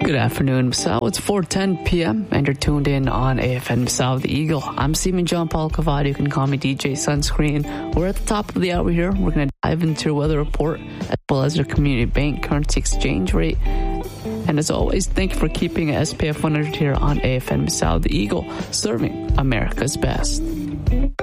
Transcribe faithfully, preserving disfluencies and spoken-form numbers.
Good afternoon, Masao. It's four ten p.m. and you're tuned in on A F N Masao the Eagle. I'm Stephen John Paul Cavadi. You can call me D J Sunscreen. We're at the top of the hour here. We're going to dive into your weather report as well as your community bank currency exchange rate. And as always, thank you for keeping S P F one hundred here on A F N Masao the Eagle, serving America's best.